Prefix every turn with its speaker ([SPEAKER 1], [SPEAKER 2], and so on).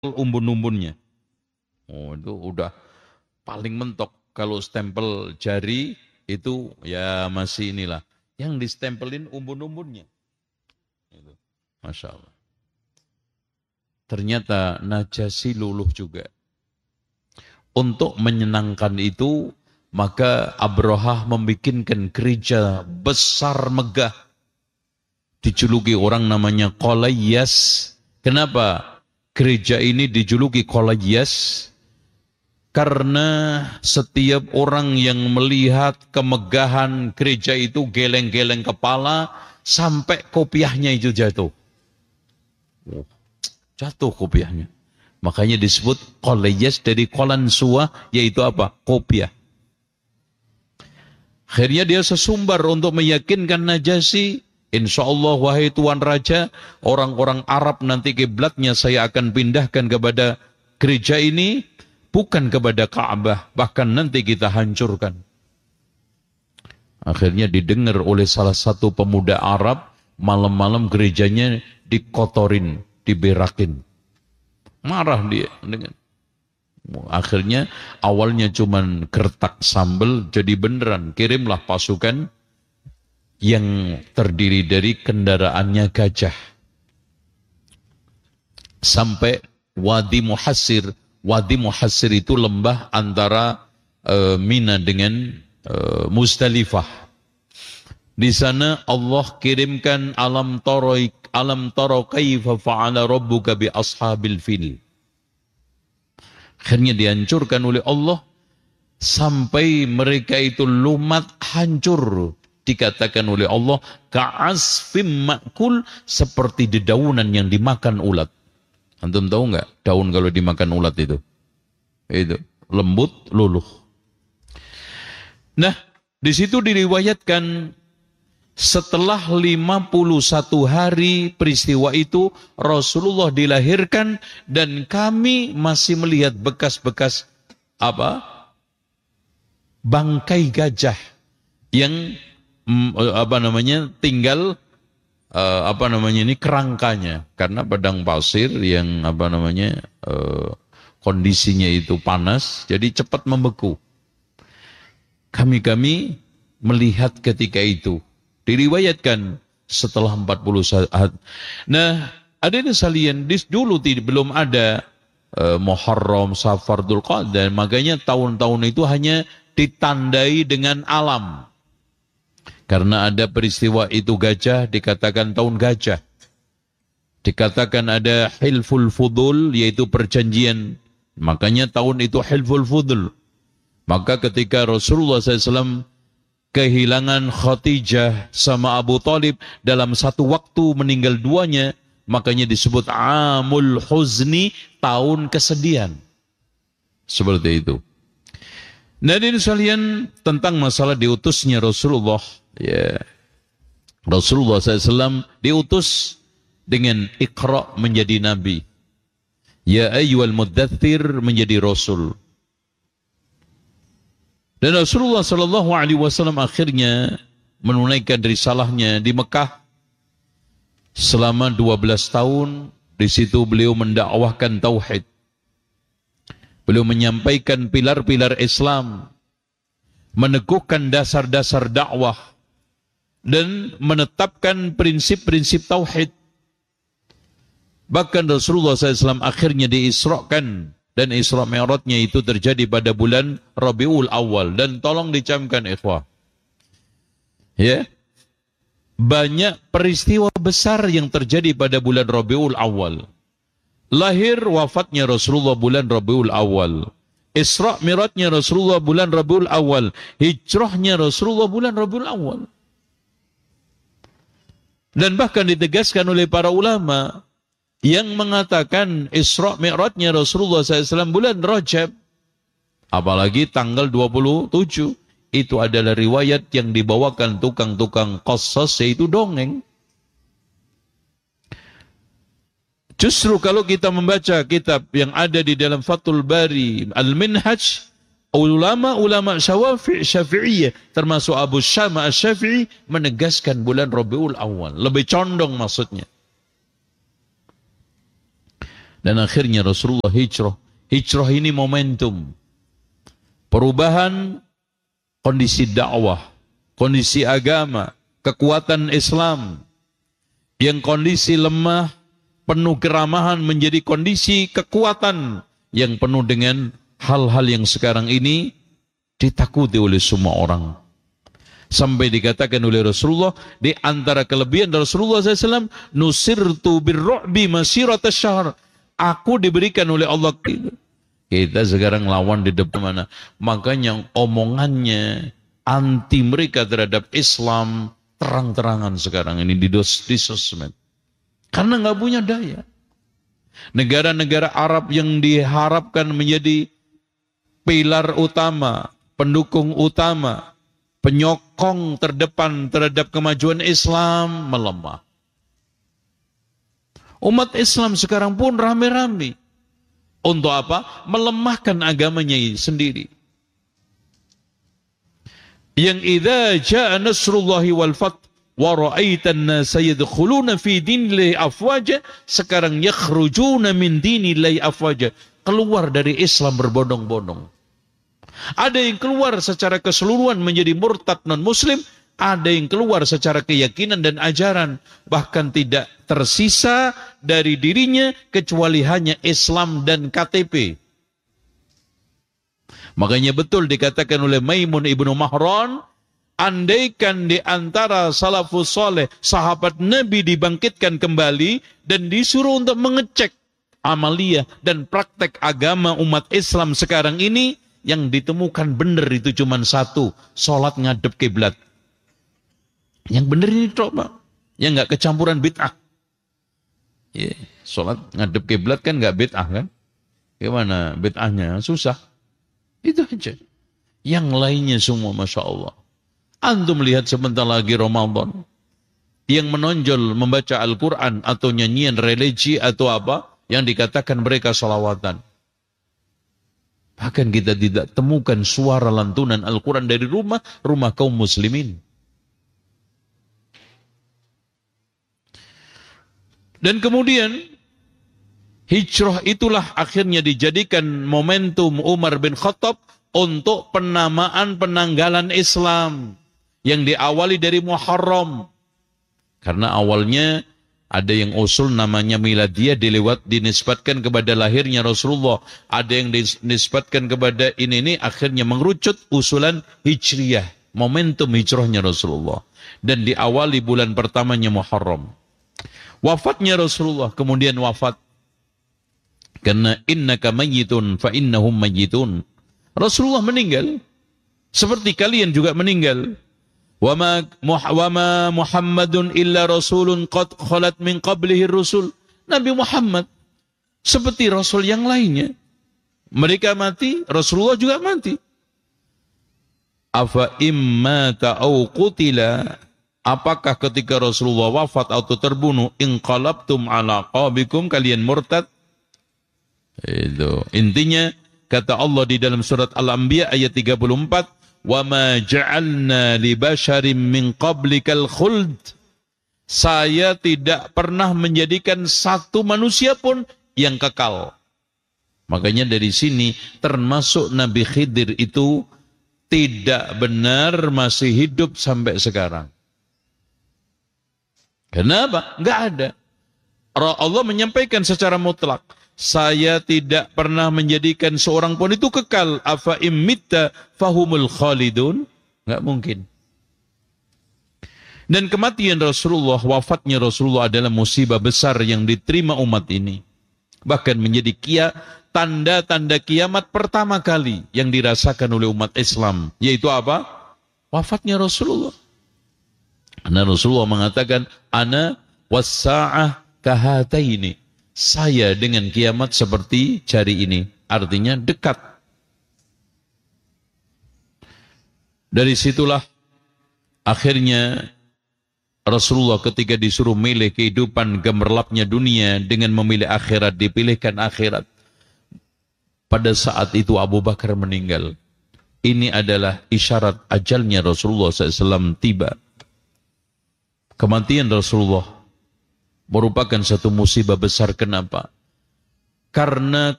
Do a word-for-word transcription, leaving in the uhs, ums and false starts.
[SPEAKER 1] umbun-umbunnya. Oh, itu udah paling mentok. Kalau stempel jari itu ya masih inilah. Yang distempelin umbun-umbunnya. Itu. Masya Allah. Ternyata Najasyi luluh juga. Untuk menyenangkan itu, maka Abrahah membikinkan gereja besar megah. Dijuluki orang namanya Qolayyas. Kenapa gereja ini dijuluki Qolayyas? Karena setiap orang yang melihat kemegahan gereja itu geleng-geleng kepala sampai kopiahnya itu jatuh. Oh, jatuh kopiahnya. Makanya disebut Qolayyas dari Qolan Suwa, yaitu apa? Kopiah. Akhirnya dia sesumbar untuk meyakinkan Najasyi, insya Allah wahai Tuan Raja, orang-orang Arab nanti kiblatnya saya akan pindahkan kepada gereja ini, bukan kepada Ka'bah, bahkan nanti kita hancurkan. Akhirnya didengar oleh salah satu pemuda Arab, malam-malam gerejanya dikotorin, diberakin. Marah dia dengan. Akhirnya awalnya cuman gertak sambal, jadi beneran kirimlah pasukan yang terdiri dari kendaraannya gajah sampai Wadi Muhassir. Wadi Muhassir itu lembah antara uh, Mina dengan uh, Muzdalifah. Di sana Allah kirimkan alam tara alam tara kaifa fa'ala rabbuka bi ashabil fil. Akhirnya dihancurkan oleh Allah sampai mereka itu lumat, hancur. Dikatakan oleh Allah ka'asfim ma'kul, seperti dedaunan yang dimakan ulat. Antum tahu enggak daun kalau dimakan ulat itu? Itu lembut, luluh. Nah, di situ diriwayatkan setelah lima puluh satu hari peristiwa itu Rasulullah dilahirkan dan kami masih melihat bekas-bekas apa? Bangkai gajah yang apa namanya tinggal Uh, apa namanya ini kerangkanya, karena padang pasir yang apa namanya uh, kondisinya itu panas, jadi cepat membeku. Kami-kami melihat ketika itu diriwayatkan setelah empat puluh saat. Nah, ada yang salian dulu belum ada uh, Muharram, Safar, Dzulqa'dah, makanya tahun-tahun itu hanya ditandai dengan alam. Karena ada peristiwa itu gajah, dikatakan tahun gajah. Dikatakan ada Hilful Fudul, yaitu perjanjian. Makanya tahun itu Hilful Fudul. Maka ketika Rasulullah shallallahu alaihi wasallam kehilangan Khadijah sama Abu Talib, dalam satu waktu meninggal duanya, makanya disebut Amul Huzni, tahun kesedihan. Seperti itu. Nah, ini sekalian tentang masalah diutusnya Rasulullah. Ya, Rasulullah shallallahu alaihi wasallam diutus dengan Iqra menjadi nabi, ya ayyuhal muddaththir menjadi rasul. Dan Rasulullah shallallahu alaihi wasallam akhirnya menunaikan risalahnya di Mekah selama dua belas tahun. Di situ beliau mendakwahkan tauhid. Beliau menyampaikan pilar-pilar Islam, meneguhkan dasar-dasar dakwah, dan menetapkan prinsip-prinsip tauhid. Bahkan Rasulullah shallallahu alaihi wasallam akhirnya diisrakan, dan Isra Mi'rajnya itu terjadi pada bulan Rabiul Awal. Dan tolong dicamkan ikhwah, ya, banyak peristiwa besar yang terjadi pada bulan Rabiul Awal. Lahir wafatnya Rasulullah bulan Rabiul Awal, Isra Mi'rajnya Rasulullah bulan Rabiul Awal, hijrahnya Rasulullah bulan Rabiul Awal. Dan bahkan ditegaskan oleh para ulama yang mengatakan Isra Mi'rajnya Rasulullah shallallahu alaihi wasallam bulan Rajab, apalagi tanggal dua puluh tujuh, itu adalah riwayat yang dibawakan tukang-tukang qasas, yaitu dongeng. Justru kalau kita membaca kitab yang ada di dalam Fathul Bari, Al-Minhaj, ulama-ulama Syafi'i, Syafi'iyah, termasuk Abu Syama Asy-Syafi'i, menegaskan bulan Rabiul Awal. Lebih condong maksudnya. Dan akhirnya Rasulullah hijrah. Hijrah ini momentum perubahan kondisi dakwah, kondisi agama, kekuatan Islam yang kondisi lemah, penuh keramahan menjadi kondisi kekuatan yang penuh dengan hal-hal yang sekarang ini ditakuti oleh semua orang. Sampai dikatakan oleh Rasulullah, di antara kelebihan Rasulullah shallallahu alaihi wasallam, nusirtu birru'bi masirata syahr. Aku diberikan oleh Allah. Kita sekarang lawan di depan mana? Makanya omongannya anti mereka terhadap Islam terang-terangan sekarang ini di, dos, di sosmed. Karena nggak punya daya. Negara-negara Arab yang diharapkan menjadi pilar utama, pendukung utama, penyokong terdepan terhadap kemajuan Islam melemah. Umat Islam sekarang pun rame-rame. Untuk apa? Melemahkan agamanya sendiri. Yang idza jaa nasrullahi wal fath wa ra'aitan nasa yadkhuluna fi dinillahi afwaja, sekarang yakhrujuna min dinillahi afwaja, keluar dari Islam berbondong-bondong. Ada yang keluar secara keseluruhan menjadi murtad non-muslim, ada yang keluar secara keyakinan dan ajaran, bahkan tidak tersisa dari dirinya kecuali hanya Islam dan K T P. Makanya betul dikatakan oleh Maimun ibnu Mahran, andaikan di antara salafus soleh, sahabat Nabi dibangkitkan kembali dan disuruh untuk mengecek amaliyah dan praktek agama umat Islam sekarang ini, yang ditemukan benar itu cuma satu, sholat ngadep kiblat. Yang benar ini coba, yang nggak kecampuran bid'ah. Ya, sholat ngadep kiblat kan nggak bid'ah kan? Gimana bid'ahnya? Susah. Itu aja. Yang lainnya semua masya Allah. Antum lihat sebentar lagi Ramadan, yang menonjol membaca Al-Quran atau nyanyian religi atau apa, yang dikatakan mereka sholawatan. Bahkan kita tidak temukan suara lantunan Al-Quran dari rumah, rumah kaum muslimin. Dan kemudian, hijrah itulah akhirnya dijadikan momentum Umar bin Khattab untuk penamaan penanggalan Islam. Yang diawali dari Muharram. Karena awalnya ada yang usul namanya miladiyah, dilewat dinisbatkan kepada lahirnya Rasulullah. Ada yang dinisbatkan kepada ini ini akhirnya mengerucut usulan hijriyah, momentum hijrahnya Rasulullah. Dan diawali bulan pertamanya Muharram. Wafatnya Rasulullah, kemudian wafat. Karena innaka mayyitun fa innahum mayyitun. Rasulullah meninggal seperti kalian juga meninggal. Wa ma Muhammadun illa rasulun qad khalat min qablihi rusul. Nabi Muhammad seperti rasul yang lainnya. Mereka mati, Rasulullah juga mati. Afa imma ta'au qutila, apakah ketika Rasulullah wafat atau terbunuh, inqalabtum ala qabikum, kalian murtad? Itu intinya, kata Allah di dalam surat Al-Anbiya ayat tiga puluh empat, wa ma ja'alna li basharin min qablikal khuld, saya tidak pernah menjadikan satu manusia pun yang kekal. Makanya dari sini termasuk Nabi Khidir itu tidak benar masih hidup sampai sekarang. Kenapa? Enggak ada. Allah menyampaikan secara mutlak, saya tidak pernah menjadikan seorang pun itu kekal. Afa immitta fahumul khalidun. Enggak mungkin. Dan kematian Rasulullah, wafatnya Rasulullah adalah musibah besar yang diterima umat ini. Bahkan menjadi kia, tanda-tanda kiamat pertama kali yang dirasakan oleh umat Islam. Yaitu apa? Wafatnya Rasulullah. Karena Rasulullah mengatakan, ana wassa'ah kahataini. Saya dengan kiamat seperti jari ini. Artinya dekat. Dari situlah akhirnya Rasulullah ketika disuruh milih kehidupan gemerlapnya dunia dengan memilih akhirat, dipilihkan akhirat. Pada saat itu Abu Bakar meninggal. Ini adalah isyarat ajalnya Rasulullah shallallahu alaihi wasallam tiba. Kematian Rasulullah merupakan satu musibah besar. Kenapa? Karena